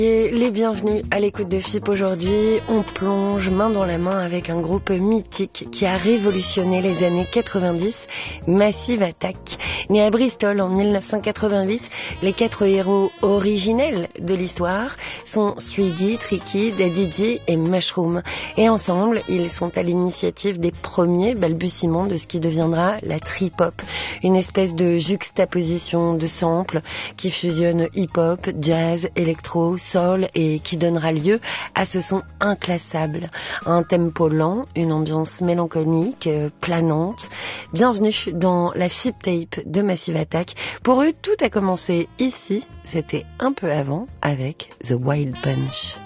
Et les bienvenus à l'écoute de FIP. Aujourd'hui, on plonge main dans la main avec un groupe mythique qui a révolutionné les années 90, Massive Attack. Né à Bristol en 1988, les 4 héros originels de l'histoire sont Tweedy, Tricky, Daddy D et Mushroom. Et ensemble, ils sont à l'initiative des premiers balbutiements de ce qui deviendra la trip-hop, une espèce de juxtaposition de samples qui fusionne hip-hop, jazz, électro, soul et qui donnera lieu à ce son inclassable. Un tempo lent, une ambiance mélancolique, planante. Bienvenue dans la FIP Tape de Massive Attack. Pour eux, tout a commencé ici, c'était un peu avant, avec The Wild Bunch.